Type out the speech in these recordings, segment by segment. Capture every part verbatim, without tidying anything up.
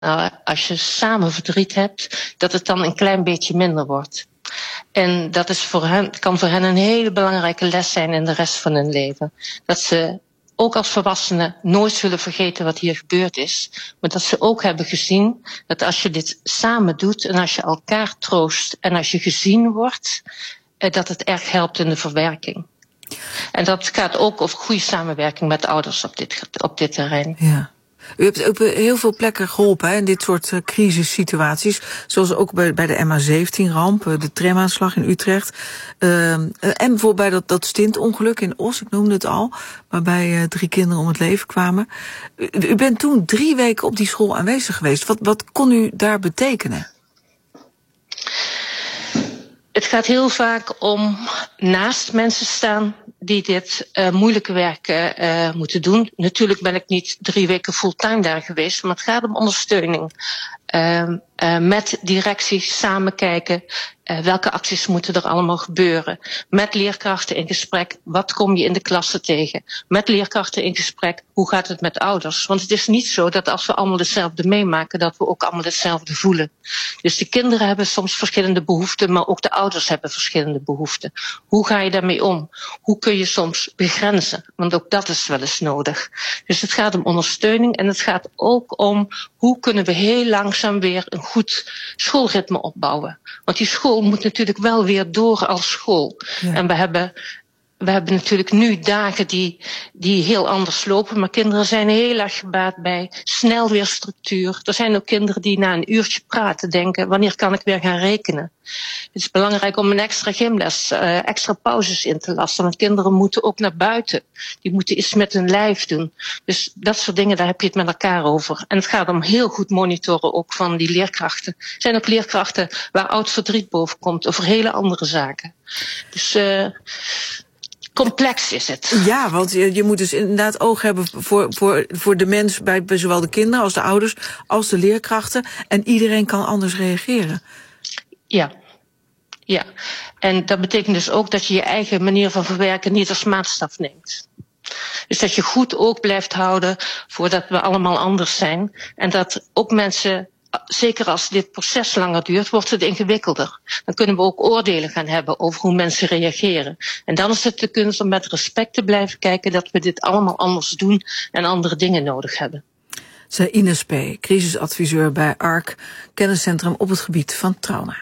nou, als je samen verdriet hebt, dat het dan een klein beetje minder wordt. En dat is voor hen, kan voor hen een hele belangrijke les zijn in de rest van hun leven. Dat ze ook als volwassenen nooit zullen vergeten wat hier gebeurd is. Maar dat ze ook hebben gezien dat als je dit samen doet en als je elkaar troost en als je gezien wordt, dat het erg helpt in de verwerking. En dat gaat ook over goede samenwerking met ouders op dit, op dit terrein. Ja. U hebt op heel veel plekken geholpen hè, in dit soort uh, crisissituaties. Zoals ook bij, bij de M H zeventien ramp, uh, de tramaanslag in Utrecht. Uh, en bijvoorbeeld bij dat, dat stintongeluk in Os, ik noemde het al. Waarbij uh, drie kinderen om het leven kwamen. U, u bent toen drie weken op die school aanwezig geweest. Wat, wat kon u daar betekenen? Het gaat heel vaak om naast mensen staan die dit uh, moeilijke werk uh, moeten doen. Natuurlijk ben ik niet drie weken fulltime daar geweest, maar het gaat om ondersteuning. Uh, uh, met directies samen kijken, uh, welke acties moeten er allemaal gebeuren. Met leerkrachten in gesprek, wat kom je in de klasse tegen? Met leerkrachten in gesprek, hoe gaat het met ouders? Want het is niet zo dat als we allemaal hetzelfde meemaken, dat we ook allemaal hetzelfde voelen. Dus de kinderen hebben soms verschillende behoeften, maar ook de ouders hebben verschillende behoeften. Hoe ga je daarmee om? Hoe kun je soms begrenzen? Want ook dat is wel eens nodig. Dus het gaat om ondersteuning en het gaat ook om hoe kunnen we heel langzaam weer een goed schoolritme opbouwen. Want die school moet natuurlijk wel weer door als school. Ja. En we hebben, we hebben natuurlijk nu dagen die, die heel anders lopen. Maar kinderen zijn heel erg gebaat bij snel weer structuur. Er zijn ook kinderen die na een uurtje praten denken, wanneer kan ik weer gaan rekenen? Het is belangrijk om een extra gymles, uh, extra pauzes in te lassen. Want kinderen moeten ook naar buiten. Die moeten iets met hun lijf doen. Dus dat soort dingen, daar heb je het met elkaar over. En het gaat om heel goed monitoren ook van die leerkrachten. Er zijn ook leerkrachten waar oud verdriet boven komt over hele andere zaken. Dus uh, complex is het. Ja, want je, je moet dus inderdaad oog hebben voor, voor, voor de mens bij, bij zowel de kinderen als de ouders als de leerkrachten. En iedereen kan anders reageren. Ja. Ja, en dat betekent dus ook dat je je eigen manier van verwerken niet als maatstaf neemt. Dus dat je goed oog blijft houden voordat we allemaal anders zijn. En dat ook mensen, zeker als dit proces langer duurt, wordt het ingewikkelder. Dan kunnen we ook oordelen gaan hebben over hoe mensen reageren. En dan is het de kunst om met respect te blijven kijken dat we dit allemaal anders doen en andere dingen nodig hebben. Zij Ines P., crisisadviseur bij A R C, kenniscentrum op het gebied van trauma.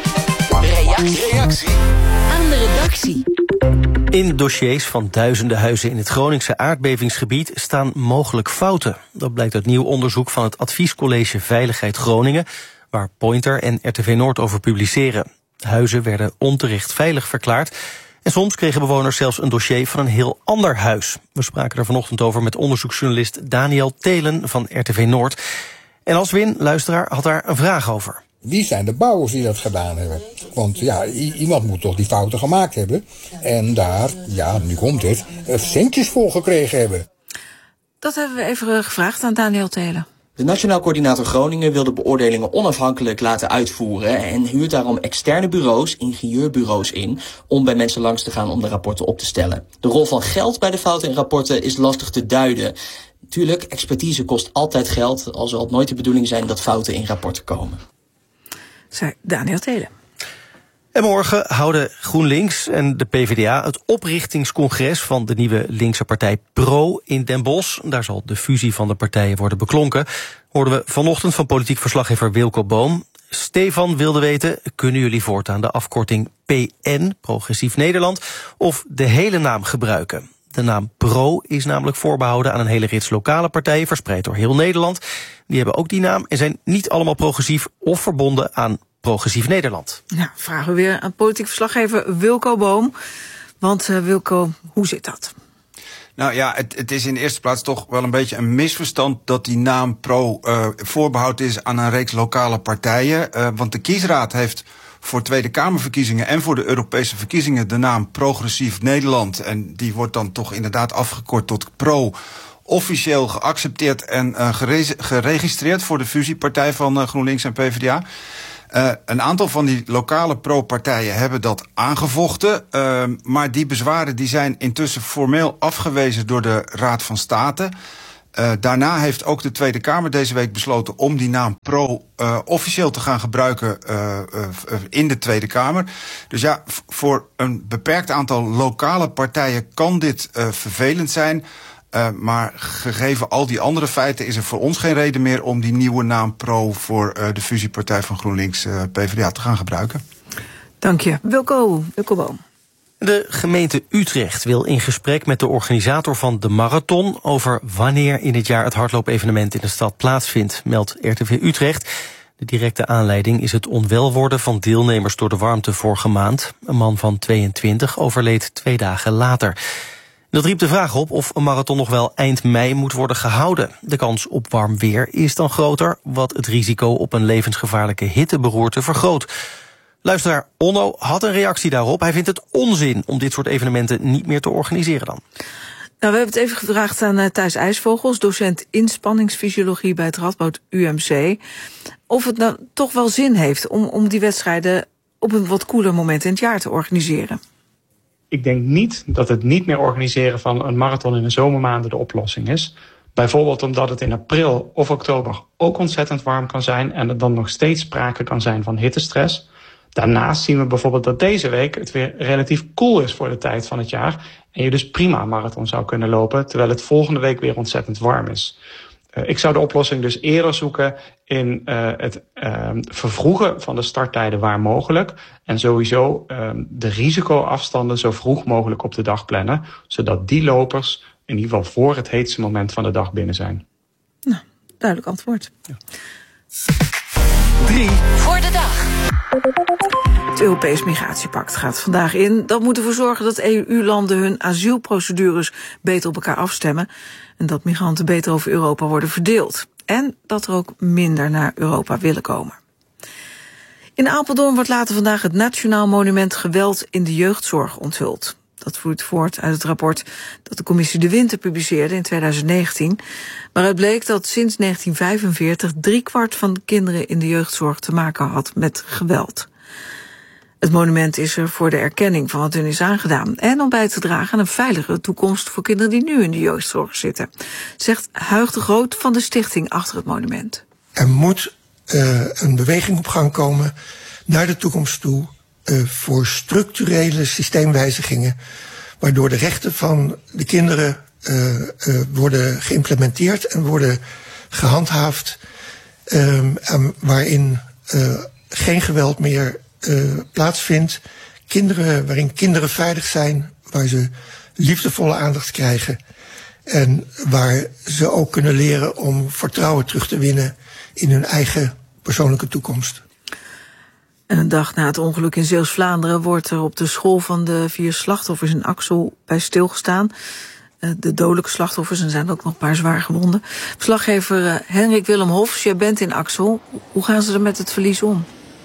Reactie. Reactie aan de redactie. In dossiers van duizenden huizen in het Groningse aardbevingsgebied staan mogelijk fouten. Dat blijkt uit nieuw onderzoek van het Adviescollege Veiligheid Groningen, waar Pointer en R T V Noord over publiceren. Huizen werden onterecht veilig verklaard en soms kregen bewoners zelfs een dossier van een heel ander huis. We spraken er vanochtend over met onderzoeksjournalist Daniel Telen van R T V Noord. En Aswin, luisteraar, had daar een vraag over. Wie zijn de bouwers die dat gedaan hebben? Want ja, i- iemand moet toch die fouten gemaakt hebben. En daar, ja, nu komt het, centjes voor gekregen hebben. Dat hebben we even gevraagd aan Daniel Telen. De Nationaal Coördinator Groningen wil de beoordelingen onafhankelijk laten uitvoeren en huurt daarom externe bureaus, ingenieurbureaus in, om bij mensen langs te gaan om de rapporten op te stellen. De rol van geld bij de fouten in rapporten is lastig te duiden. Tuurlijk, expertise kost altijd geld, al zal het nooit de bedoeling zijn dat fouten in rapporten komen. Zei Daniel Telen. En morgen houden GroenLinks en de P v d A het oprichtingscongres van de nieuwe linkse partij Pro in Den Bosch. Daar zal de fusie van de partijen worden beklonken. Hoorden we vanochtend van politiek verslaggever Wilco Boom. Stefan wilde weten, kunnen jullie voortaan de afkorting P N, Progressief Nederland, of de hele naam gebruiken? De naam Pro is namelijk voorbehouden aan een hele rits lokale partijen, verspreid door heel Nederland. Die hebben ook die naam en zijn niet allemaal progressief of verbonden aan Progressief Nederland. Ja, vragen we weer aan politiek verslaggever Wilco Boom. Want uh, Wilco, hoe zit dat? Nou ja, het, het is in de eerste plaats toch wel een beetje een misverstand dat die naam Pro uh, voorbehoud is aan een reeks lokale partijen. Uh, want de kiesraad heeft voor Tweede Kamerverkiezingen en voor de Europese verkiezingen de naam Progressief Nederland. En die wordt dan toch inderdaad afgekort tot Pro. Officieel geaccepteerd en uh, gere- geregistreerd voor de fusiepartij van uh, GroenLinks en P v d A. Uh, een aantal van die lokale pro-partijen hebben dat aangevochten. Uh, maar die bezwaren die zijn intussen formeel afgewezen door de Raad van State. Uh, daarna heeft ook de Tweede Kamer deze week besloten om die naam Pro uh, officieel te gaan gebruiken uh, uh, in de Tweede Kamer. Dus ja, v- voor een beperkt aantal lokale partijen kan dit uh, vervelend zijn. Uh, maar gegeven al die andere feiten is er voor ons geen reden meer om die nieuwe naam Pro voor uh, de fusiepartij van GroenLinks uh, P v d A te gaan gebruiken. Dank je. Wilco, Wilco Boom. De gemeente Utrecht wil in gesprek met de organisator van de marathon over wanneer in het jaar het hardloopevenement in de stad plaatsvindt, meldt R T V Utrecht. De directe aanleiding is het onwel worden van deelnemers door de warmte vorige maand. Een man van tweeëntwintig overleed twee dagen later. Dat riep de vraag op of een marathon nog wel eind mei moet worden gehouden. De kans op warm weer is dan groter, wat het risico op een levensgevaarlijke hitteberoerte vergroot. Luisteraar Onno had een reactie daarop. Hij vindt het onzin om dit soort evenementen niet meer te organiseren dan. Nou, we hebben het even gevraagd aan uh, Thijs IJsvogels, docent inspanningsfysiologie bij het Radboud U M C, of het nou toch wel zin heeft om, om die wedstrijden op een wat koeler moment in het jaar te organiseren. Ik denk niet dat het niet meer organiseren van een marathon in de zomermaanden de oplossing is. Bijvoorbeeld omdat het in april of oktober ook ontzettend warm kan zijn en er dan nog steeds sprake kan zijn van hittestress. Daarnaast zien we bijvoorbeeld dat deze week het weer relatief koel is voor de tijd van het jaar en je dus prima een marathon zou kunnen lopen, terwijl het volgende week weer ontzettend warm is. Uh, ik zou de oplossing dus eerder zoeken in uh, het uh, vervroegen van de starttijden waar mogelijk. En sowieso uh, de risicoafstanden zo vroeg mogelijk op de dag plannen, zodat die lopers in ieder geval voor het heetste moment van de dag binnen zijn. Nou, duidelijk antwoord. Ja. Drie. Voor de dag. Het Europees Migratiepact gaat vandaag in. Dat moet ervoor zorgen dat E U-landen hun asielprocedures beter op elkaar afstemmen en dat migranten beter over Europa worden verdeeld. En dat er ook minder naar Europa willen komen. In Apeldoorn wordt later vandaag het Nationaal Monument Geweld in de Jeugdzorg onthuld. Dat vloeit voort uit het rapport dat de commissie De Winter publiceerde in tweeduizend negentien. Waaruit bleek dat sinds negentien vijfenveertig driekwart van de kinderen in de jeugdzorg te maken had met geweld. Het monument is er voor de erkenning van wat hun is aangedaan en om bij te dragen aan een veiligere toekomst voor kinderen die nu in de jeugdzorg zitten, zegt Huig de Groot van de stichting achter het monument. Er moet uh, een beweging op gang komen naar de toekomst toe uh, voor structurele systeemwijzigingen, waardoor de rechten van de kinderen uh, uh, worden geïmplementeerd en worden gehandhaafd, uh, waarin uh, geen geweld meer Uh, plaatsvindt, kinderen, waarin kinderen veilig zijn, waar ze liefdevolle aandacht krijgen en waar ze ook kunnen leren om vertrouwen terug te winnen in hun eigen persoonlijke toekomst. En een dag na het ongeluk in Zeeuws-Vlaanderen wordt er op de school van de vier slachtoffers in Axel bij stilgestaan. Uh, de dodelijke slachtoffers, en er zijn ook nog een paar zwaar gewonden. Verslaggever uh, Henrik Willem Hofs, jij bent in Axel. Hoe gaan ze er met het verlies om?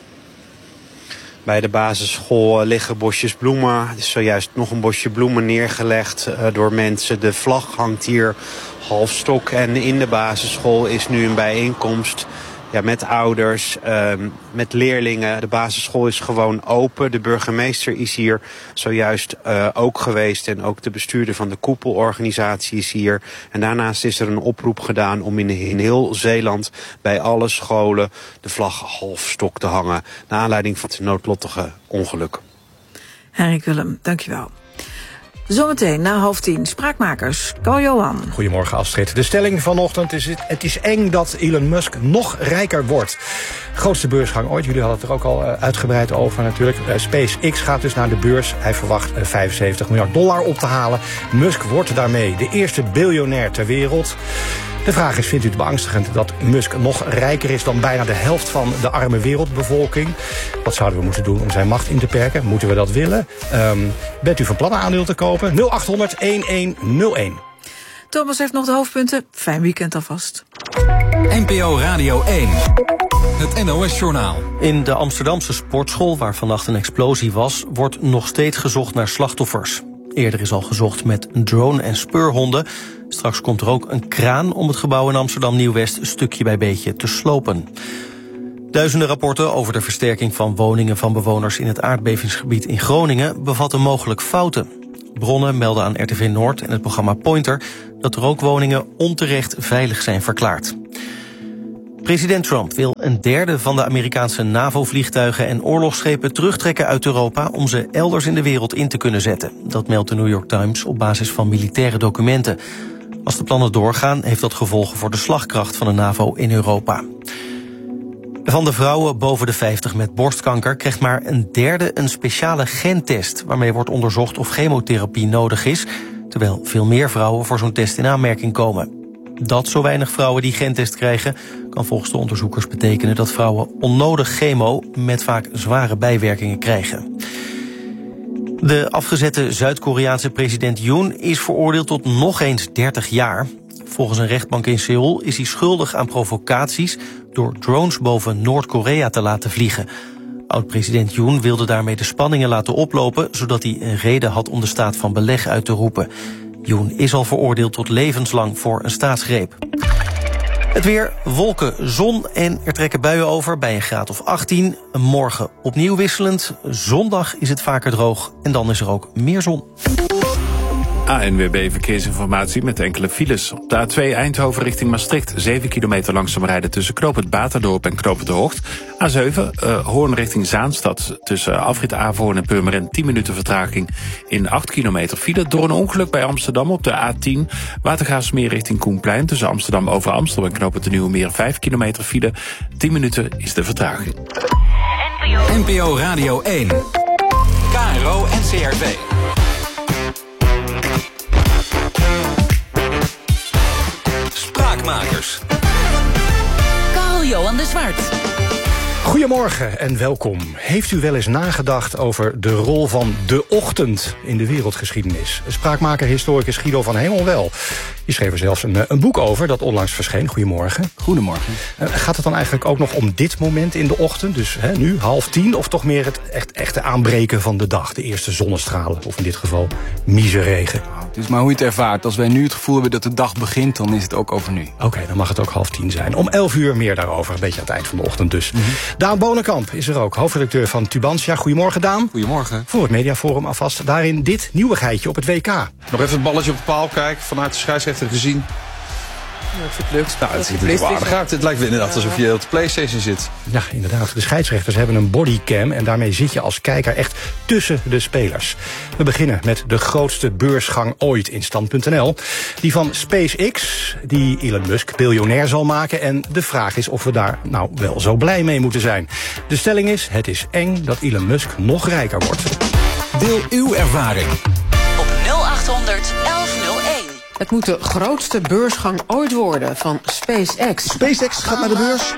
Bij de basisschool liggen bosjes bloemen. Er is zojuist nog een bosje bloemen neergelegd uh, door mensen. De vlag hangt hier half stok. En in de basisschool is nu een bijeenkomst ja, met ouders, uh, met leerlingen. De basisschool is gewoon open. De burgemeester is hier zojuist uh, ook geweest. En ook de bestuurder van de koepelorganisatie is hier. En daarnaast is er een oproep gedaan om in, in heel Zeeland bij alle scholen de vlag half stok te hangen. Naar aanleiding van het noodlottige ongeluk. Henrik Willem, dankjewel. Zometeen na half tien, Spraakmakers, Carl Johan. Goedemorgen, Astrid. De stelling vanochtend is: het is eng dat Elon Musk nog rijker wordt. Grootste beursgang ooit, jullie hadden het er ook al uitgebreid over natuurlijk. SpaceX gaat dus naar de beurs. Hij verwacht vijfenzeventig miljard dollar op te halen. Musk wordt daarmee de eerste biljonair ter wereld. De vraag is, vindt u het beangstigend dat Musk nog rijker is dan bijna de helft van de arme wereldbevolking? Wat zouden we moeten doen om zijn macht in te perken? Moeten we dat willen? Um, bent u van plan aandeel te kopen? nul acht honderd elf nul één. Thomas heeft nog de hoofdpunten. Fijn weekend alvast. N P O Radio één. Het N O S-journaal. In de Amsterdamse sportschool, waar vannacht een explosie was, wordt nog steeds gezocht naar slachtoffers. Eerder is al gezocht met een drone en speurhonden. Straks komt er ook een kraan om het gebouw in Amsterdam Nieuw-West stukje bij beetje te slopen. Duizenden rapporten over de versterking van woningen van bewoners in het aardbevingsgebied in Groningen bevatten mogelijk fouten. Bronnen melden aan R T V Noord en het programma Pointer dat rookwoningen onterecht veilig zijn verklaard. President Trump wil een derde van de Amerikaanse NAVO-vliegtuigen en oorlogsschepen terugtrekken uit Europa om ze elders in de wereld in te kunnen zetten. Dat meldt de New York Times op basis van militaire documenten. Als de plannen doorgaan, heeft dat gevolgen voor de slagkracht van de NAVO in Europa. Van de vrouwen boven de vijftig met borstkanker krijgt maar een derde een speciale gentest, waarmee wordt onderzocht of chemotherapie nodig is, terwijl veel meer vrouwen voor zo'n test in aanmerking komen. Dat zo weinig vrouwen die gentest krijgen, kan volgens de onderzoekers betekenen dat vrouwen onnodig chemo met vaak zware bijwerkingen krijgen. De afgezette Zuid-Koreaanse president Yoon is veroordeeld tot nog eens dertig jaar. Volgens een rechtbank in Seoul is hij schuldig aan provocaties door drones boven Noord-Korea te laten vliegen. Oud-president Yoon wilde daarmee de spanningen laten oplopen, zodat hij een reden had om de staat van beleg uit te roepen. Yoon is al veroordeeld tot levenslang voor een staatsgreep. Het weer, wolken, zon en er trekken buien over bij een graad of achttien. Morgen opnieuw wisselend. Zondag is het vaker droog en dan is er ook meer zon. A N W B Verkeersinformatie met enkele files. Op de A twee Eindhoven richting Maastricht. zeven kilometer langzaam rijden tussen Knoopend Baterdorp en Knoopend de Hoogt. A zeven uh, Hoorn richting Zaanstad. Tussen Afrit Averhoorn en Purmerend tien minuten vertraging in acht kilometer file. Door een ongeluk bij Amsterdam op de A tien. Watergraafsmeer richting Koenplein. Tussen Amsterdam over Amstel en Knoopend de Nieuwe Meer vijf kilometer file. tien minuten is de vertraging. N P O Radio één. K R O en C R V. Spraakmakers. Carl-Johan de Zwart. Goedemorgen en welkom. Heeft u wel eens nagedacht over de rol van de ochtend in de wereldgeschiedenis? Spraakmaker historicus Guido van Hengel wel. Die schreef er zelfs een, een boek over dat onlangs verscheen. Goedemorgen. Goedemorgen. Uh, gaat het dan eigenlijk ook nog om dit moment in de ochtend? Dus hè, nu, half tien, of toch meer het echt, echte aanbreken van de dag? De eerste zonnestralen, of in dit geval miseregen. Het is maar hoe je het ervaart. Als wij nu het gevoel hebben dat de dag begint, dan is het ook over nu. Oké, okay, dan mag het ook half tien zijn. Om elf uur meer daarover, een beetje aan het eind van de ochtend dus. Mm-hmm. Daan Bonenkamp is er ook, hoofdredacteur van Tubantia. Goedemorgen, Daan. Goedemorgen. Voor het Mediaforum alvast. Daarin dit nieuwigheidje op het W K. Nog even het balletje op de paal kijken, vanuit de scheidsrechter gezien. Ja, ik vind het leuk. Nou, het ziet er wel aardig uit. Het lijkt inderdaad alsof je op de PlayStation zit. Ja, inderdaad. De scheidsrechters hebben een bodycam en daarmee zit je als kijker echt tussen de spelers. We beginnen met de grootste beursgang ooit in stand punt n l. Die van SpaceX, die Elon Musk biljonair zal maken. En de vraag is of we daar nou wel zo blij mee moeten zijn. De stelling is, het is eng dat Elon Musk nog rijker wordt. Deel uw ervaring. Op nul achthonderd elf nul één. Het moet de grootste beursgang ooit worden van SpaceX. SpaceX gaat naar de beurs.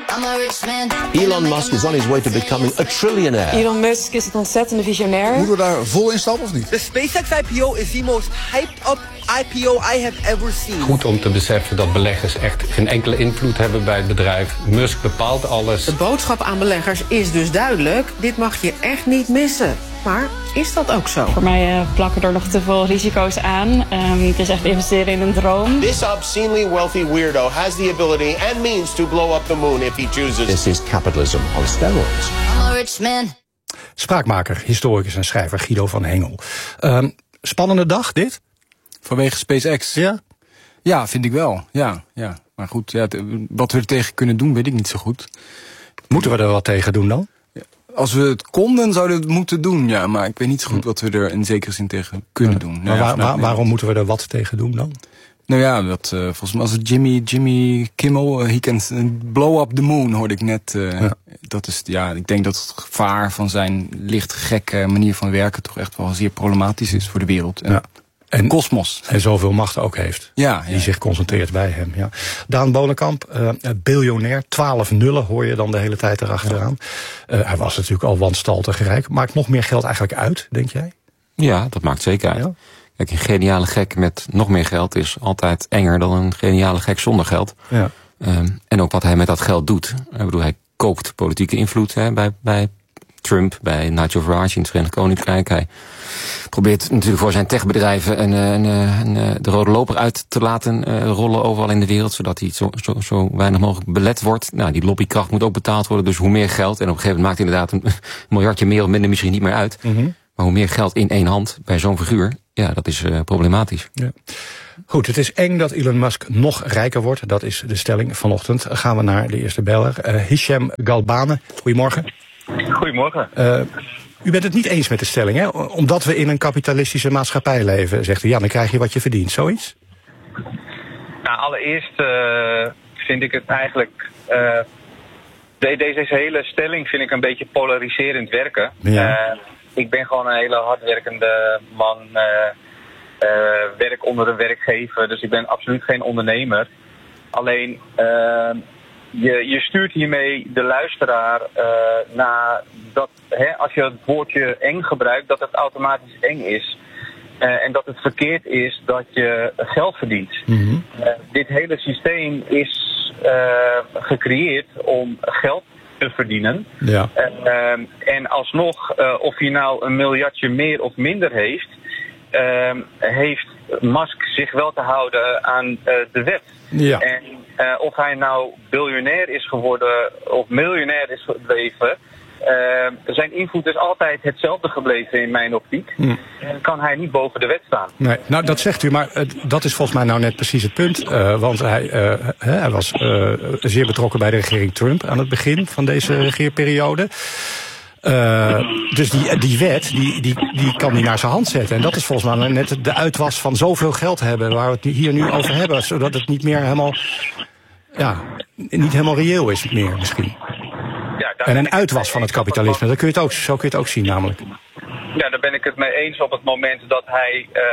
Elon Musk is on his way to becoming a trillionaire. Elon Musk is een ontzettende visionair. Moeten we daar vol in stappen of niet? De SpaceX I P O is the most hyped up I P O I have ever seen. Goed om te beseffen dat beleggers echt geen enkele invloed hebben bij het bedrijf. Musk bepaalt alles. De boodschap aan beleggers is dus duidelijk. Dit mag je echt niet missen. Maar is dat ook zo? Voor mij uh, plakken er nog te veel risico's aan. Um, het is echt investeren in een droom. This obscenely wealthy weirdo has the ability and means to blow up the moon if he chooses. This is capitalism on steroids. I'm a rich man. Spraakmaker, historicus en schrijver Guido van Hengel. Um, spannende dag, dit? Vanwege SpaceX? Ja. Ja, vind ik wel. Ja, ja. Maar goed, ja, t- wat we er tegen kunnen doen, weet ik niet zo goed. Moeten we er wat tegen doen dan? Als we het konden, zouden we het moeten doen, ja. Maar ik weet niet zo goed wat we er in zekere zin tegen kunnen ja. doen. Maar nou ja, waar, waar, waarom moeten we er wat tegen doen dan? Nou ja, dat, uh, volgens mij als het Jimmy, Jimmy Kimmel, uh, he can blow up the moon, hoorde ik net. Uh, ja. Dat is, ja, ik denk dat het gevaar van zijn licht gekke manier van werken toch echt wel zeer problematisch is voor de wereld. En, ja. En kosmos. En zoveel macht ook heeft. Ja, die ja. zich concentreert bij hem. Ja. Daan Bonenkamp, uh, biljonair. Twaalf nullen hoor je dan de hele tijd erachteraan. Ja. Uh, hij was natuurlijk al wanstaltig rijk. Maakt nog meer geld eigenlijk uit, denk jij? Ja, dat maakt zeker uit. Ja. Kijk, een geniale gek met nog meer geld is altijd enger dan een geniale gek zonder geld. Ja. Um, en ook wat hij met dat geld doet. Ik bedoel, hij koopt politieke invloed hè, bij, bij Trump, bij Nigel Farage in het Verenigd Koninkrijk. Hij probeert natuurlijk voor zijn techbedrijven een, een, een, een, de rode loper uit te laten uh, rollen overal in de wereld, zodat hij zo, zo, zo weinig mogelijk belet wordt. Nou, die lobbykracht moet ook betaald worden, dus hoe meer geld. En op een gegeven moment maakt inderdaad een miljardje meer of minder misschien niet meer uit. Mm-hmm. Maar hoe meer geld in één hand bij zo'n figuur, ja, dat is uh, problematisch. Ja. Goed, het is eng dat Elon Musk nog rijker wordt. Dat is de stelling vanochtend. Gaan we naar de eerste beller. Uh, Hisham Galbane, goedemorgen. Goedemorgen. Uh, u bent het niet eens met de stelling, hè? Omdat we in een kapitalistische maatschappij leven, zegt u. Ja, dan krijg je wat je verdient. Zoiets? Nou, allereerst uh, vind ik het eigenlijk... Uh, de, deze hele stelling vind ik een beetje polariserend werken. Ja. Uh, ik ben gewoon een hele hardwerkende man... Uh, Uh, werk onder een werkgever, dus ik ben absoluut geen ondernemer. Alleen, uh, je, je stuurt hiermee de luisteraar uh, naar dat, hè, als je het woordje eng gebruikt, dat het automatisch eng is. Uh, en dat het verkeerd is dat je geld verdient. Mm-hmm. Uh, dit hele systeem is uh, gecreëerd om geld te verdienen. Ja. Uh, en alsnog, uh, of hij nou een miljardje meer of minder heeft... Uh, heeft Musk zich wel te houden aan uh, de wet. Ja. En uh, of hij nou biljonair is geworden of miljonair is gebleven... Uh, zijn invloed is altijd hetzelfde gebleven in mijn optiek. Mm. En kan hij niet boven de wet staan. Nee, nou, dat zegt u, maar uh, dat is volgens mij nou net precies het punt. Uh, want hij, uh, hij was uh, zeer betrokken bij de regering Trump aan het begin van deze regeerperiode. Uh, dus die, die wet, die, die, die kan hij naar zijn hand zetten. En dat is volgens mij net de uitwas van zoveel geld hebben... waar we het hier nu over hebben, zodat het niet meer helemaal... ja, niet helemaal reëel is meer misschien. Ja, en een uitwas van het kapitalisme, dat kun je het ook, zo kun je het ook zien namelijk. Ja, daar ben ik het mee eens op het moment dat hij... Uh,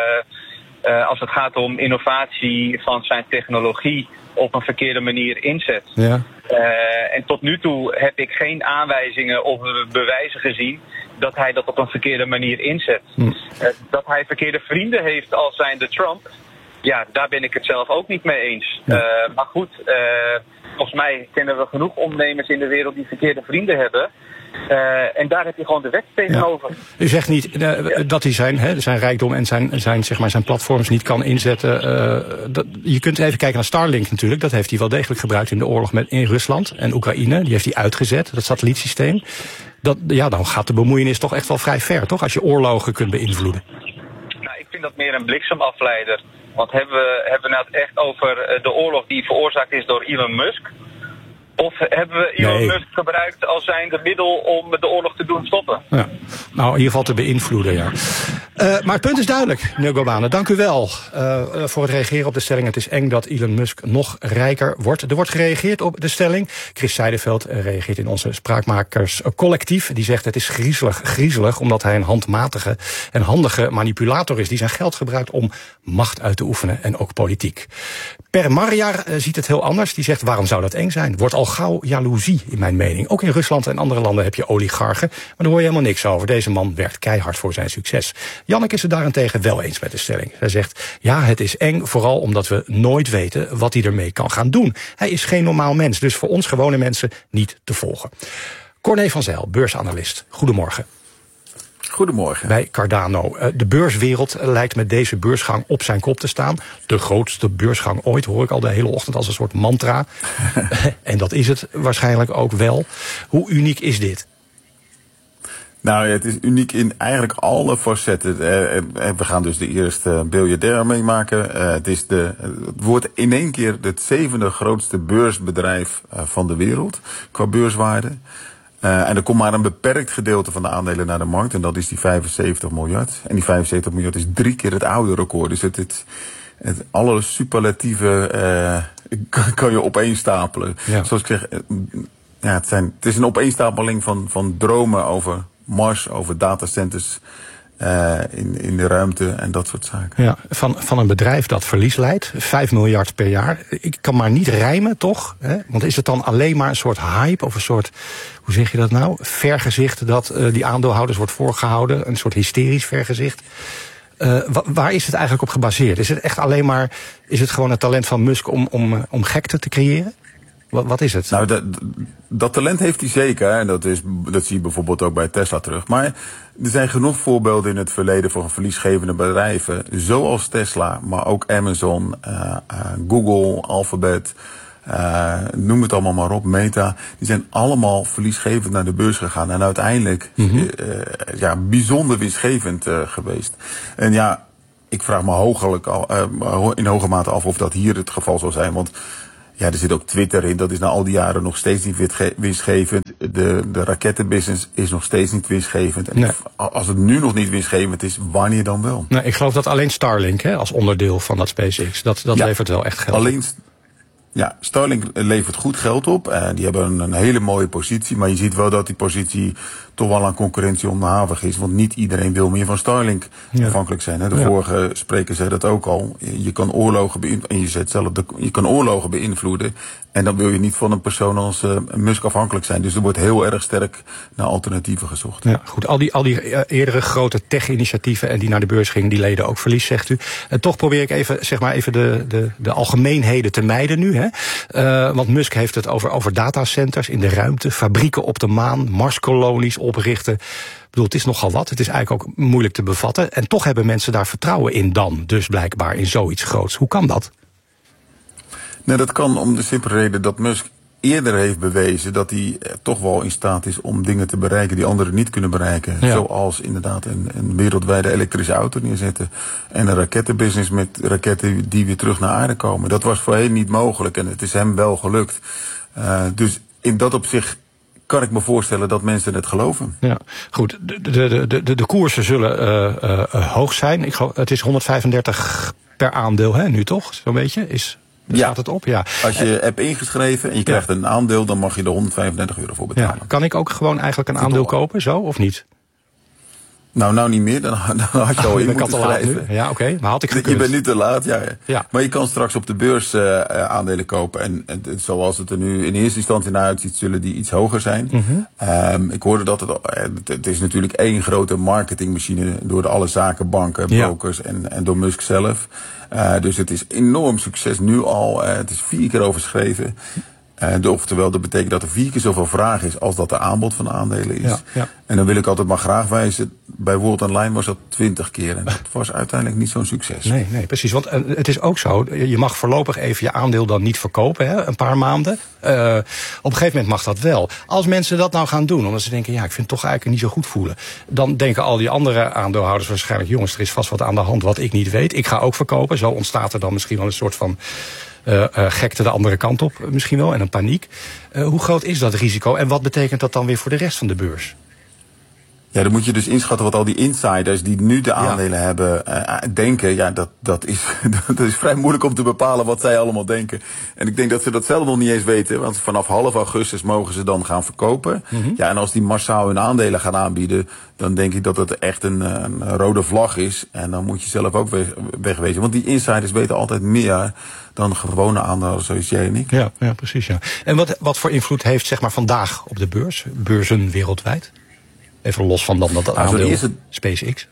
uh, als het gaat om innovatie van zijn technologie... op een verkeerde manier inzet. Ja. Uh, en tot nu toe heb ik geen aanwijzingen of bewijzen gezien dat hij dat op een verkeerde manier inzet. Hm. Uh, dat hij verkeerde vrienden heeft als zijnde Trump, ja, daar ben ik het zelf ook niet mee eens. Ja. Uh, maar goed, uh, volgens mij kennen we genoeg ondernemers in de wereld die verkeerde vrienden hebben. Uh, en daar heb je gewoon de wet tegenover. Ja. U zegt niet uh, ja. dat hij zijn, hè, zijn rijkdom en zijn, zijn, zeg maar, zijn platforms niet kan inzetten. Uh, dat, je kunt even kijken naar Starlink natuurlijk. Dat heeft hij wel degelijk gebruikt in de oorlog met, in Rusland en Oekraïne. Die heeft hij uitgezet, dat satellietsysteem. Dat, ja, dan gaat de bemoeienis toch echt wel vrij ver, toch? Als je oorlogen kunt beïnvloeden. Nou, ik vind dat meer een bliksemafleider. Want hebben we, hebben we nou het echt over de oorlog die veroorzaakt is door Elon Musk? Of hebben we Elon nee. Musk gebruikt als zijnde middel om de oorlog te doen stoppen? Ja. Nou, in ieder geval te beïnvloeden, ja. Uh, maar het punt is duidelijk, meneer Galbane. Dank u wel uh, voor het reageren op de stelling. Het is eng dat Elon Musk nog rijker wordt. Er wordt gereageerd op de stelling. Chris Seideveld uh, reageert in onze spraakmakerscollectief. Die zegt het is griezelig, griezelig omdat hij een handmatige en handige manipulator is die zijn geld gebruikt om macht uit te oefenen en ook politiek. Per Marjar uh, ziet het heel anders. Die zegt waarom zou dat eng zijn? Wordt al gauw jaloezie in mijn mening. Ook in Rusland en andere landen heb je oligarchen. Maar daar hoor je helemaal niks over. Deze man werkt keihard voor zijn succes. Janneke is het daarentegen wel eens met de stelling. Zij zegt, ja, het is eng, vooral omdat we nooit weten wat hij ermee kan gaan doen. Hij is geen normaal mens, dus voor ons gewone mensen niet te volgen. Corné van Zijl, beursanalist. Goedemorgen. Goedemorgen. Bij Cardano. De beurswereld lijkt met deze beursgang op zijn kop te staan. De grootste beursgang ooit, hoor ik al de hele ochtend als een soort mantra. En dat is het waarschijnlijk ook wel. Hoe uniek is dit? Nou, het is uniek in eigenlijk alle facetten. We gaan dus de eerste biljardair meemaken. Het is de, het wordt in één keer het zevende grootste beursbedrijf van de wereld qua beurswaarde. Uh, en er komt maar een beperkt gedeelte van de aandelen naar de markt. En dat is die vijfenzeventig miljard. En die vijfenzeventig miljard is drie keer het oude record. Dus het, het, het alle superlatieve uh, kan, kan je opeenstapelen. Ja. Zoals ik zeg, ja, het, zijn, het is een opeenstapeling van, van dromen over Mars, over datacenters uh, in, in de ruimte en dat soort zaken. Ja, van, van een bedrijf dat verlies leidt, vijf miljard per jaar. Ik kan maar niet rijmen, toch? Hè? Want is het dan alleen maar een soort hype of een soort, hoe zeg je dat nou? Vergezicht dat uh, die aandeelhouders wordt voorgehouden, een soort hysterisch vergezicht. Uh, wa- waar is het eigenlijk op gebaseerd? Is het echt alleen maar, is het gewoon het talent van Musk om, om, om gekte te creëren? Wat, wat is het? Nou, dat, dat talent heeft hij zeker. En dat, is, dat zie je bijvoorbeeld ook bij Tesla terug. Maar er zijn genoeg voorbeelden in het verleden van verliesgevende bedrijven. Zoals Tesla, maar ook Amazon, uh, uh, Google, Alphabet. uh, noem het allemaal maar op, Meta. Die zijn allemaal verliesgevend naar de beurs gegaan. En uiteindelijk mm-hmm. uh, ja, bijzonder winstgevend uh, geweest. En ja, ik vraag me hoogelijk al, uh, in hoge mate af of dat hier het geval zal zijn. Want ja, er zit ook Twitter in. Dat is na al die jaren nog steeds niet winstgevend. De, de rakettenbusiness is nog steeds niet winstgevend. En nee. Als het nu nog niet winstgevend is, wanneer dan wel? Nee, ik geloof dat alleen Starlink, hè, als onderdeel van dat SpaceX, dat, dat ja, levert wel echt geld alleen, op. Ja, Starlink levert goed geld op. Uh, die hebben een, een hele mooie positie. Maar je ziet wel dat die positie toch wel aan concurrentie onderhavig is. Want niet iedereen wil meer van Starlink ja. afhankelijk zijn. Hè. De ja. vorige spreker zei dat ook al. Je, je kan oorlogen beïnvloeden. En je zet zelf de, je kan oorlogen beïnvloeden. En dan wil je niet van een persoon als uh, Musk afhankelijk zijn. Dus er wordt heel erg sterk naar alternatieven gezocht. Ja, goed. Al die, al die uh, eerdere grote tech-initiatieven en die naar de beurs gingen, die leden ook verlies, zegt u. En toch probeer ik even, zeg maar, even de, de, de algemeenheden te mijden nu. Hè. Uh, want Musk heeft het over, over datacenters in de ruimte, fabrieken op de maan, Marskolonies oprichten. Ik bedoel, het is nogal wat. Het is eigenlijk ook moeilijk te bevatten. En toch hebben mensen daar vertrouwen in dan. Dus blijkbaar in zoiets groots. Hoe kan dat? Nee, dat kan om de simpele reden dat Musk eerder heeft bewezen dat hij eh, toch wel in staat is om dingen te bereiken die anderen niet kunnen bereiken. Ja. Zoals inderdaad een, een wereldwijde elektrische auto neerzetten. En een rakettenbusiness met raketten die weer terug naar aarde komen. Dat was voorheen niet mogelijk en het is hem wel gelukt. Uh, dus in dat opzicht kan ik me voorstellen dat mensen het geloven. Ja, goed. De, de, de, de, de koersen zullen uh, uh, uh, hoog zijn. Ik geloof, het is honderdvijfendertig per aandeel, hè, nu toch? Zo'n beetje is. Daar ja. staat het op, ja. Als je hebt ingeschreven en je krijgt ja. een aandeel, dan mag je er honderdvijfendertig euro voor betalen. Ja. Kan ik ook gewoon eigenlijk een aandeel kopen, zo, of niet? Nou, nou niet meer. Dan, dan had je al in moeten schrijven. Ja, oké. Okay. Maar had ik gekund. Je bent nu te laat, ja. ja. Maar je kan straks op de beurs uh, aandelen kopen. En, en zoals het er nu in eerste instantie naar uitziet, zullen die iets hoger zijn. Mm-hmm. Um, ik hoorde dat het, het is natuurlijk één grote marketingmachine door de alle zakenbanken, brokers ja. en, en door Musk zelf. Uh, dus het is enorm succes nu al. Uh, het is vier keer overschreven. Uh, oftewel, dat betekent dat er vier keer zoveel vraag is als dat de aanbod van de aandelen is. Ja, ja. En dan wil ik altijd maar graag wijzen, bij World Online was dat twintig keer. En dat was uiteindelijk niet zo'n succes. Nee, nee, precies. Want uh, het is ook zo, je mag voorlopig even je aandeel dan niet verkopen, hè, een paar maanden. Uh, op een gegeven moment mag dat wel. Als mensen dat nou gaan doen, omdat ze denken, ja, ik vind het toch eigenlijk niet zo goed voelen. Dan denken al die andere aandeelhouders waarschijnlijk, jongens, er is vast wat aan de hand wat ik niet weet. Ik ga ook verkopen. Zo ontstaat er dan misschien wel een soort van Uh, uh, gekte de andere kant op misschien wel en een paniek. Uh, hoe groot is dat risico en wat betekent dat dan weer voor de rest van de beurs? Ja, dan moet je dus inschatten wat al die insiders die nu de aandelen ja. hebben uh, denken. Ja, dat, dat, is, dat is vrij moeilijk om te bepalen wat zij allemaal denken. En ik denk dat ze dat zelf nog niet eens weten. Want vanaf half augustus mogen ze dan gaan verkopen. Mm-hmm. Ja, en als die massaal hun aandelen gaan aanbieden, dan denk ik dat het echt een, een rode vlag is. En dan moet je zelf ook weg, wegwezen. Want die insiders weten altijd meer dan gewone aandeelhouders zoals jij en ik. Ja, ja precies. Ja. En wat, wat voor invloed heeft zeg maar vandaag op de beurs, beurzen wereldwijd? Even los van dan dat aandeel nou, eerste, SpaceX.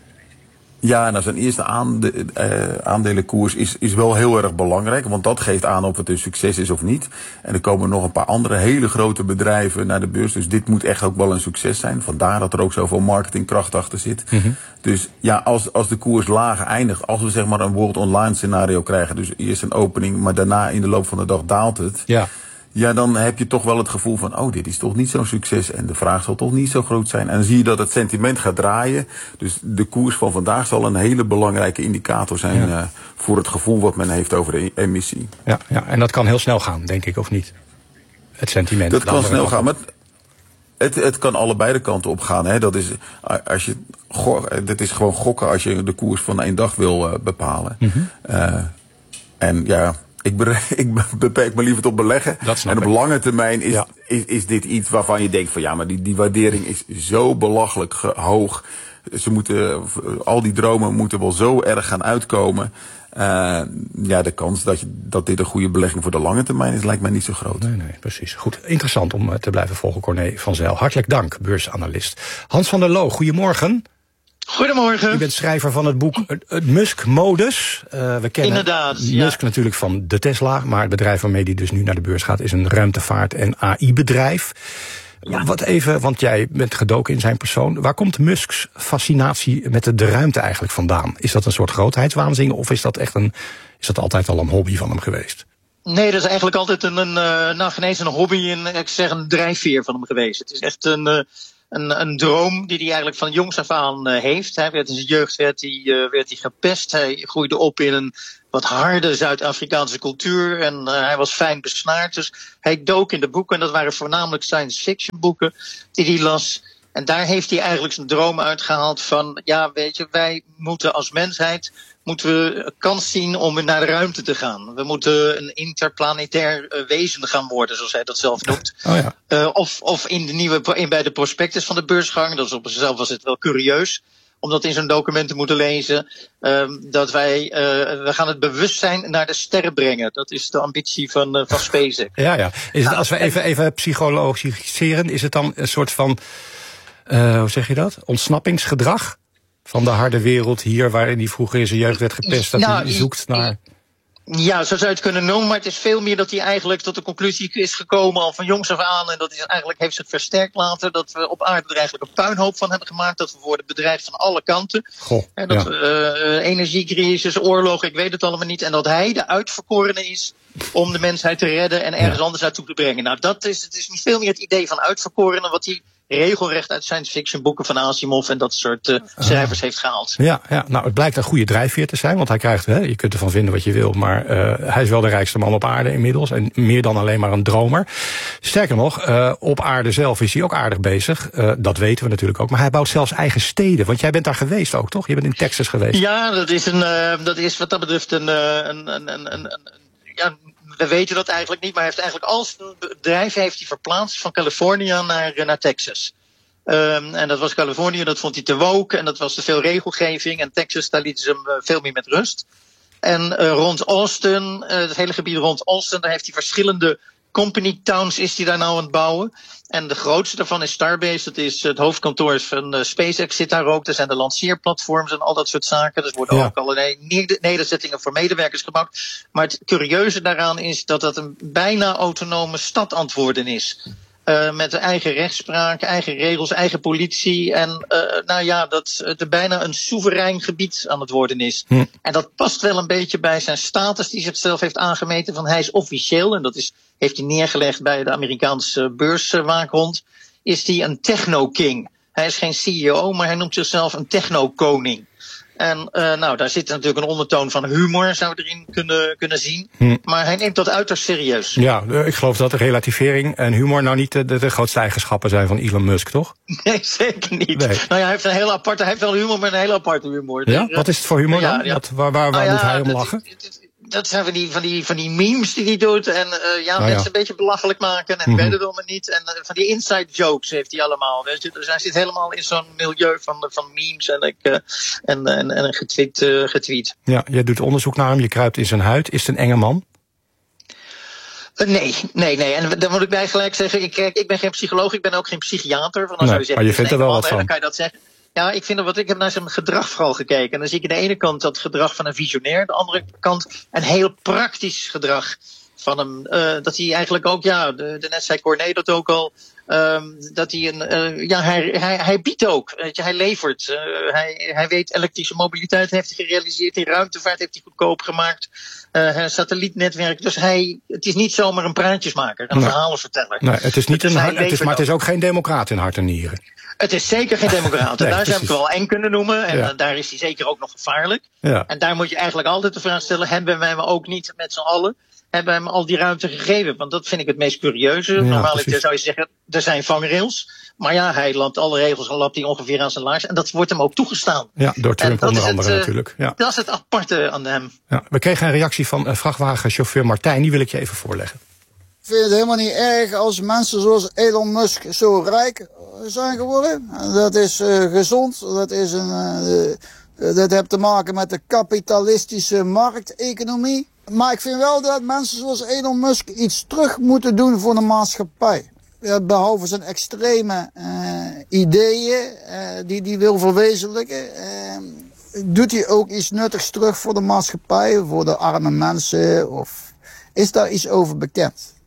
Ja, nou, zijn eerste aande, uh, aandelenkoers is, is wel heel erg belangrijk. Want dat geeft aan of het een succes is of niet. En er komen nog een paar andere hele grote bedrijven naar de beurs. Dus dit moet echt ook wel een succes zijn. Vandaar dat er ook zoveel marketingkracht achter zit. Mm-hmm. Dus ja, als, als de koers lager eindigt, als we zeg maar een World Online scenario krijgen. Dus eerst een opening, maar daarna in de loop van de dag daalt het. Ja. Ja, dan heb je toch wel het gevoel van, oh, dit is toch niet zo'n succes en de vraag zal toch niet zo groot zijn. En dan zie je dat het sentiment gaat draaien. Dus de koers van vandaag zal een hele belangrijke indicator zijn ja. uh, voor het gevoel wat men heeft over de emissie. Ja, ja, en dat kan heel snel gaan, denk ik, of niet? Het sentiment. Dat kan snel gaan, maar het, het kan allebei de kanten op gaan. Hè. Dat is, als je, dat is gewoon gokken als je de koers van één dag wil uh, bepalen. Mm-hmm. Uh, en ja... Ik, be- ik beperk me liever tot beleggen. En op lange termijn is, ja. is, is dit iets waarvan je denkt van ja, maar die, die waardering is zo belachelijk hoog. Ze moeten, al die dromen moeten wel zo erg gaan uitkomen. Uh, ja, de kans dat, je, dat dit een goede belegging voor de lange termijn is, lijkt mij niet zo groot. Nee, nee, precies. Goed, interessant om te blijven volgen, Corné van Zijl. Hartelijk dank, beursanalist. Hans van der Loo, goedemorgen. Goedemorgen. U bent schrijver van het boek Het Musk-modus. Uh, we kennen Inderdaad, Musk ja. natuurlijk van de Tesla, maar het bedrijf waarmee die dus nu naar de beurs gaat is een ruimtevaart- en A I-bedrijf. Ja. Wat even, want jij bent gedoken in zijn persoon. Waar komt Musks fascinatie met de ruimte eigenlijk vandaan? Is dat een soort grootheidswaanzin of is dat echt een, is dat altijd al een hobby van hem geweest? Nee, dat is eigenlijk altijd een, een uh, nou, geen eens een hobby en ik zeg een drijfveer van hem geweest. Het is echt een, uh, een, een droom die hij eigenlijk van jongs af aan uh, heeft. Hij werd in zijn jeugd werd hij, uh, werd hij gepest. Hij groeide op in een wat harde Zuid-Afrikaanse cultuur en uh, hij was fijn besnaard. Dus hij dook in de boeken en dat waren voornamelijk science fiction boeken die hij las. En daar heeft hij eigenlijk zijn droom uitgehaald van, ja, weet je, wij moeten als mensheid moeten we kans zien om naar de ruimte te gaan. We moeten een interplanetair uh, wezen gaan worden, zoals hij dat zelf noemt. Oh ja. uh, of, of in de nieuwe, in bij de prospectus van de beursgang, dat is op zichzelf was het wel curieus om dat in zo'n document te moeten lezen, uh, dat wij, uh, we gaan het bewustzijn naar de sterren brengen. Dat is de ambitie van, uh, van SpaceX. Ja, ja. Is het, als we even, even psychologiseren, is het dan een soort van, uh, hoe zeg je dat? Ontsnappingsgedrag van de harde wereld hier, waarin hij vroeger in zijn jeugd werd gepest, dat nou, hij zoekt naar... Ja, zo zou je het kunnen noemen, maar het is veel meer dat hij eigenlijk tot de conclusie is gekomen al van jongs af aan. En dat is eigenlijk heeft zich versterkt later, dat we op aarde er eigenlijk een puinhoop van hebben gemaakt. Dat we worden bedreigd van alle kanten. Goh, en dat ja. we, uh, energiecrisis, oorlog, ik weet het allemaal niet. En dat hij de uitverkorene is om de mensheid te redden en ergens ja. anders naartoe te brengen. Nou, dat is, het is niet veel meer het idee van uitverkorene wat hij regelrecht uit science fiction boeken van Asimov en dat soort uh, schrijvers uh, heeft gehaald. Ja, ja, nou het blijkt een goede drijfveer te zijn, want hij krijgt, hè, je kunt ervan vinden wat je wil, maar uh, hij is wel de rijkste man op aarde inmiddels en meer dan alleen maar een dromer. Sterker nog, uh, op aarde zelf is hij ook aardig bezig, uh, dat weten we natuurlijk ook, maar hij bouwt zelfs eigen steden, want jij bent daar geweest ook, toch? Je bent in Texas geweest. Ja, dat is, een, uh, dat is wat dat betreft een, uh, een, een, een, een, een ja, we weten dat eigenlijk niet, maar hij heeft eigenlijk al zijn bedrijf heeft hij verplaatst van Californië naar, naar Texas. Um, en dat was Californië, dat vond hij te woke en dat was te veel regelgeving. En Texas, daar lieten ze hem uh, veel meer met rust. En uh, rond Austin, uh, het hele gebied rond Austin, daar heeft hij verschillende company towns is hij daar nou aan het bouwen. En de grootste daarvan is Starbase, dat is het hoofdkantoor van uh, SpaceX zit daar ook. Er zijn de lanceerplatforms en al dat soort zaken. Er worden ja. ook allerlei nederzettingen voor medewerkers gebouwd. Maar het curieuze daaraan is dat dat een bijna autonome stad aan het worden is. Uh, met eigen rechtspraak, eigen regels, eigen politie. En uh, nou ja, dat het bijna een soeverein gebied aan het worden is. Hm. En dat past wel een beetje bij zijn status die zichzelf heeft aangemeten. Van hij is officieel, en dat is, heeft hij neergelegd bij de Amerikaanse beurswaakhond, is hij een techno-king. Hij is geen C E O, maar hij noemt zichzelf een techno-koning. En uh, nou, daar zit natuurlijk een ondertoon van humor, zou je erin kunnen, kunnen zien. Hm. Maar hij neemt dat uiterst serieus. Ja, ik geloof dat de relativering en humor nou niet de, de, de grootste eigenschappen zijn van Elon Musk, toch? Nee, zeker niet. Nee. Nou ja, hij heeft een hele aparte, hij heeft wel humor, maar een hele aparte humor. Ja? Dus, Wat is het voor humor dan? Ja, ja. Wat, waar waar, waar nou, moet ja, hij om dat, lachen? Dat, dat zijn van die, van, die, van die memes die hij doet. En uh, ja, oh, mensen ja. een beetje belachelijk maken. En mm-hmm. ik weet het allemaal niet. En uh, van die inside jokes heeft hij allemaal. Weet je? Dus hij zit helemaal in zo'n milieu van, van memes en, ik, uh, en, en, en getweet, uh, getweet. Ja, jij doet onderzoek naar hem. Je kruipt in zijn huid. Is het een enge man? Uh, nee, nee, nee. En dan moet ik bij gelijk zeggen. Ik, ik ben geen psycholoog. Ik ben ook geen psychiater. Van, dan nee, zou je zeggen, maar je vindt er wel man, wat van. Dan kan je dat zeggen. Ja, ik vind dat wat ik heb naar zijn gedrag vooral gekeken. En dan zie ik aan de ene kant dat gedrag van een visionair, aan de andere kant een heel praktisch gedrag van hem. Uh, dat hij eigenlijk ook, ja, de, de net zei Corné dat ook al. Um, dat hij een, uh, ja, hij, hij, hij biedt ook, weet je, hij levert. Uh, hij, hij weet elektrische mobiliteit heeft hij gerealiseerd, in ruimtevaart heeft hij goedkoop gemaakt, uh, satellietnetwerk. Dus hij, het is niet zomaar een praatjesmaker, een nee. verhalenverteller. Nee, het is niet dus een, het is, maar het is ook geen democraat in hart en nieren. Het is zeker geen democraat. Nee, daar zou ik het wel eng kunnen noemen. En ja. daar is hij zeker ook nog gevaarlijk. Ja. En daar moet je eigenlijk altijd de vraag stellen, hebben wij hem ook niet met z'n allen? Hebben we hem al die ruimte gegeven? Want dat vind ik het meest curieuze. Ja, Normaal zou je zeggen, er zijn vangrails. Maar ja, hij lapt alle regels en lapt hij ongeveer aan zijn laars. En dat wordt hem ook toegestaan. Ja, door Trump onder andere het, natuurlijk. Ja. Dat is het aparte aan hem. Ja, we kregen een reactie van uh, vrachtwagenchauffeur Martijn. Die wil ik je even voorleggen. Ik vind het helemaal niet erg als mensen zoals Elon Musk zo rijk zijn geworden. Dat is uh, gezond. Dat is een... Uh, uh, dat heeft te maken met de kapitalistische markteconomie. Maar ik vind wel dat mensen zoals Elon Musk iets terug moeten doen voor de maatschappij. Behalve zijn extreme uh, ideeën uh, die hij wil verwezenlijken, uh, doet hij ook iets nuttigs terug voor de maatschappij, voor de arme mensen? Of is daar iets over bekend?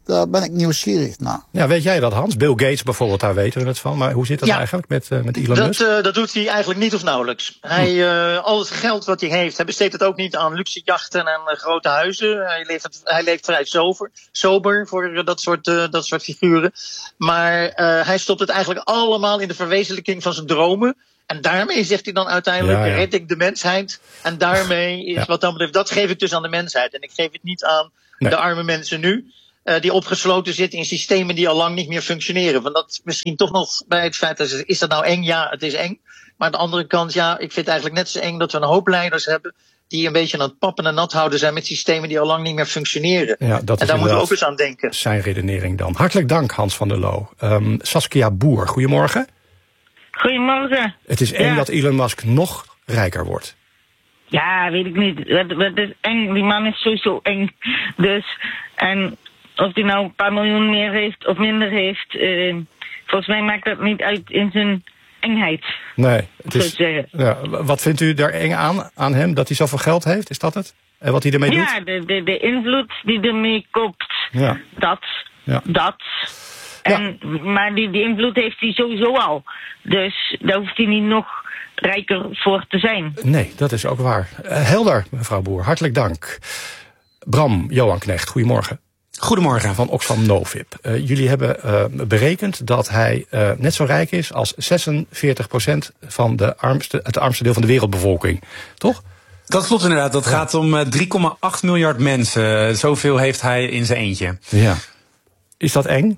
Daar ben ik nieuwsgierig naar. Ja, weet jij dat, Hans? Bill Gates bijvoorbeeld, daar weten we het van. Maar hoe zit dat ja, eigenlijk met, uh, met Elon dat, Musk? Uh, dat doet hij eigenlijk niet of nauwelijks. Hij, uh, al het geld wat hij heeft, hij besteedt het ook niet aan luxe jachten en uh, grote huizen. Hij leeft, hij leeft vrij sober, sober voor uh, dat, soort, uh, dat soort figuren. Maar uh, hij stopt het eigenlijk allemaal in de verwezenlijking van zijn dromen. En daarmee zegt hij dan uiteindelijk, ja, ja. red ik de mensheid. En daarmee is ja. wat dan betreft, dat geef ik dus aan de mensheid. En ik geef het niet aan nee. de arme mensen nu. Uh, die opgesloten zitten in systemen die al lang niet meer functioneren. Want dat misschien toch nog bij het feit, dat is dat nou eng? Ja, het is eng. Maar aan de andere kant, ja, ik vind het eigenlijk net zo eng dat we een hoop leiders hebben die een beetje aan het pappen en nat houden zijn met systemen die al lang niet meer functioneren. Ja, dat en daar moeten we ook eens aan denken. Zijn redenering dan. Hartelijk dank, Hans van der Loo. Um, Saskia Boer, goedemorgen. Goedemorgen. Het is eng ja. dat Elon Musk nog rijker wordt. Ja, weet ik niet. Het is eng. Die man is sowieso eng. Dus, en of hij nou een paar miljoen meer heeft of minder heeft, uh, volgens mij maakt dat niet uit in zijn engheid. Nee, het is, ja, wat vindt u daar eng aan, aan hem? Dat hij zoveel geld heeft, is dat het? En wat hij ermee doet? Ja, de, de, de invloed die ermee komt. Ja. Dat, ja. dat. En, ja. Maar die, die invloed heeft hij sowieso al. Dus daar hoeft hij niet nog rijker voor te zijn. Nee, dat is ook waar. Uh, helder, mevrouw Boer. Hartelijk dank. Bram Johan Knecht, goedemorgen. Goedemorgen. Van Oxfam Novib. Uh, jullie hebben uh, berekend dat hij uh, net zo rijk is als zesenveertig procent van de armste, het armste deel van de wereldbevolking. Toch? Dat klopt inderdaad. Dat ja. gaat om uh, drie komma acht miljard mensen. Zoveel heeft hij in zijn eentje. Ja. Is dat eng?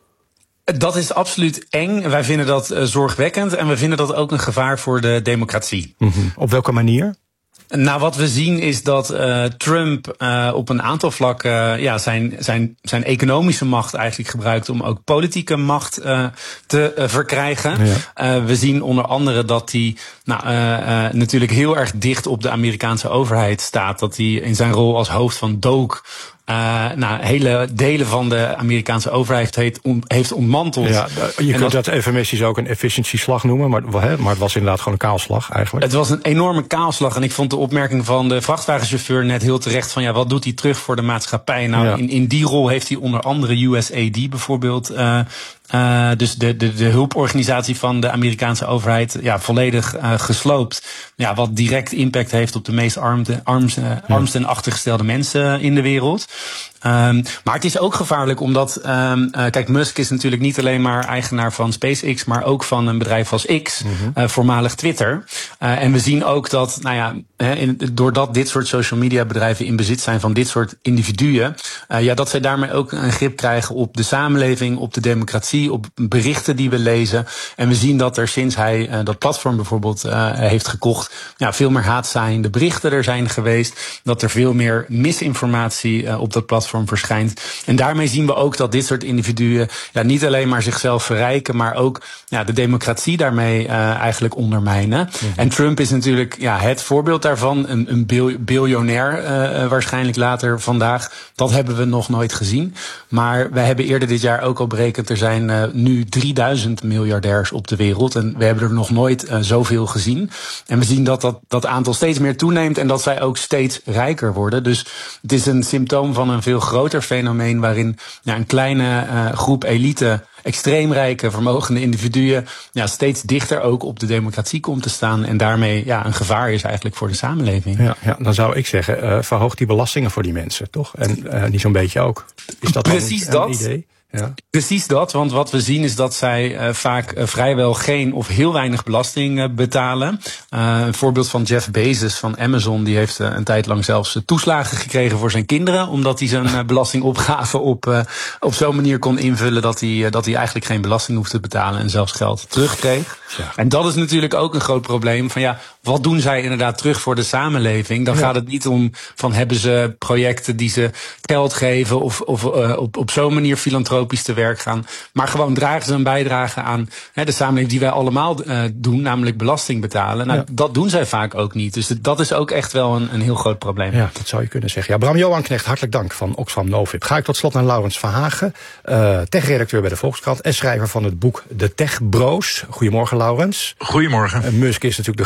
Dat is absoluut eng. Wij vinden dat uh, zorgwekkend. En we vinden dat ook een gevaar voor de democratie. Mm-hmm. Op welke manier? Nou, wat we zien is dat uh, Trump uh, op een aantal vlakken uh, ja, zijn, zijn, zijn economische macht eigenlijk gebruikt om ook politieke macht uh, te uh, verkrijgen. Ja. Uh, we zien onder andere dat hij nou, uh, uh, natuurlijk heel erg dicht op de Amerikaanse overheid staat. Dat hij in zijn rol als hoofd van D O C Uh, nou, hele delen van de Amerikaanse overheid heeft, on, heeft ontmanteld. Ja, je kunt dat, dat eufemistisch ook een efficiëntieslag noemen, maar, maar het was inderdaad gewoon een kaalslag eigenlijk. Het was een enorme kaalslag en ik vond de opmerking van de vrachtwagenchauffeur net heel terecht van ja, wat doet hij terug voor de maatschappij? Nou, ja. in, in die rol heeft hij onder andere U S A D bijvoorbeeld, uh, Uh, dus de, de, de hulporganisatie van de Amerikaanse overheid ja, volledig uh, gesloopt. Ja, wat direct impact heeft op de meest armde, armste, ja. armste en achtergestelde mensen in de wereld. Um, maar het is ook gevaarlijk omdat, um, uh, kijk, Musk is natuurlijk niet alleen maar eigenaar van SpaceX, maar ook van een bedrijf als X, mm-hmm. uh, voormalig Twitter. Uh, en we zien ook dat, nou ja, in, doordat dit soort social media bedrijven in bezit zijn van dit soort individuen, uh, ja, dat zij daarmee ook een grip krijgen op de samenleving, op de democratie, op berichten die we lezen. En we zien dat er sinds hij uh, dat platform bijvoorbeeld uh, heeft gekocht, ja, veel meer haatzaaiende berichten er zijn geweest, dat er veel meer misinformatie uh, op dat platform verschijnt. En daarmee zien we ook dat dit soort individuen ja, niet alleen maar zichzelf verrijken, maar ook ja, de democratie daarmee uh, eigenlijk ondermijnen. Mm-hmm. En Trump is natuurlijk ja, het voorbeeld daarvan. Een, een bil- biljonair uh, waarschijnlijk later vandaag. Dat hebben we nog nooit gezien. Maar wij hebben eerder dit jaar ook al berekend, er zijn uh, nu drieduizend miljardairs op de wereld. En we hebben er nog nooit uh, zoveel gezien. En we zien dat, dat dat aantal steeds meer toeneemt en dat zij ook steeds rijker worden. Dus het is een symptoom van een veel groter fenomeen waarin ja, een kleine uh, groep elite, extreem rijke, vermogende individuen ja, steeds dichter ook op de democratie komt te staan en daarmee ja, een gevaar is eigenlijk voor de samenleving. Ja, ja dan zou ik zeggen, uh, verhoog die belastingen voor die mensen, toch? En uh, niet zo'n beetje ook. Is dat Precies een, dat. een idee? Ja. Precies dat, want wat we zien is dat zij uh, vaak uh, vrijwel geen of heel weinig belasting uh, betalen. Uh, een voorbeeld van Jeff Bezos van Amazon, die heeft uh, een tijd lang zelfs uh, toeslagen gekregen voor zijn kinderen, omdat hij zijn uh, belastingopgave op, uh, op zo'n manier kon invullen dat hij, uh, dat hij eigenlijk geen belasting hoefde te betalen en zelfs geld terugkreeg. Ja. En dat is natuurlijk ook een groot probleem van ja, wat doen zij inderdaad terug voor de samenleving? Dan ja. gaat het niet om van hebben ze projecten die ze geld geven of, of uh, op, op zo'n manier filantropisch te werk gaan. Maar gewoon dragen ze een bijdrage aan hè, de samenleving die wij allemaal uh, doen, namelijk belasting betalen. Nou, ja. Dat doen zij vaak ook niet. Dus dat is ook echt wel een, een heel groot probleem. Ja, dat zou je kunnen zeggen. Ja, Bram Johan Knecht, hartelijk dank van Oxfam Novib. Ga ik tot slot naar Laurens Verhagen, uh, techredacteur bij de Volkskrant en schrijver van het boek De Tech Bros. Goedemorgen, Laurens. Goedemorgen. Uh, Musk is natuurlijk de grootste, maar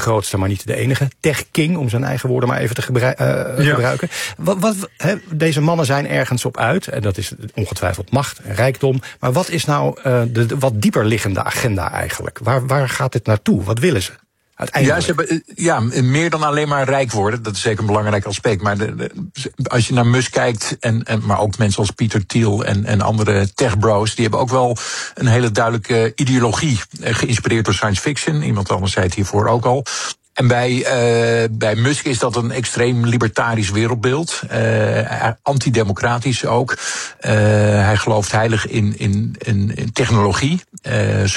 maar niet de enige. Tech king, om zijn eigen woorden maar even te gebru- uh, ja. gebruiken. Wat, wat, he, deze mannen zijn ergens op uit. En dat is ongetwijfeld macht en rijkdom. Maar wat is nou uh, de, de wat dieper liggende agenda eigenlijk? Waar, waar gaat dit naartoe? Wat willen ze? Ja, ze hebben, ja, meer dan alleen maar rijk worden. Dat is zeker een belangrijk aspect. Maar de, de, als je naar Musk kijkt, en, en, maar ook mensen als Peter Thiel en, en andere tech-bros, die hebben ook wel een hele duidelijke ideologie, geïnspireerd door science fiction. Iemand anders zei het hiervoor ook al. En bij, uh, bij Musk is dat een extreem libertarisch wereldbeeld. Uh, antidemocratisch ook. Uh, hij gelooft heilig in, in, in, in technologie. Uh,